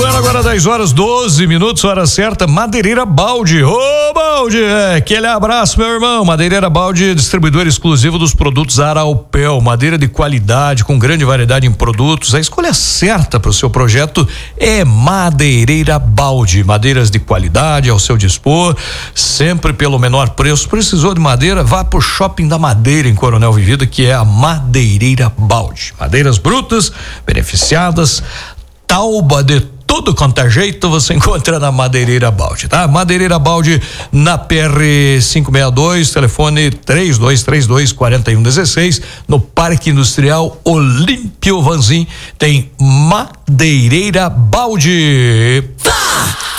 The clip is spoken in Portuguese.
Bueno, agora 10h12, hora certa, Madeireira Baldi. Ô, Baldi, aquele abraço, meu irmão. Madeireira Baldi, distribuidor exclusivo dos produtos Araupel, madeira de qualidade, com grande variedade em produtos. A escolha certa para o seu projeto é Madeireira Baldi. Madeiras de qualidade ao seu dispor, sempre pelo menor preço. Precisou de madeira? Vá pro Shopping da Madeira em Coronel Vivida, que é a Madeireira Baldi. Madeiras brutas, beneficiadas, tauba de tudo quanto é jeito você encontra na Madeireira Baldi, tá? Madeireira Baldi na PR 562, telefone 3232-4116, no Parque Industrial Olímpio Vanzin, tem Madeireira Baldi.